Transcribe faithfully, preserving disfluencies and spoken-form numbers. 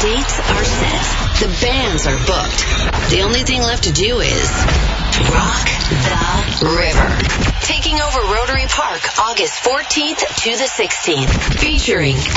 dates are set. The bands are booked. The only thing left to do is rock the river. Taking over Rotary Park August fourteenth to the sixteenth. Featuring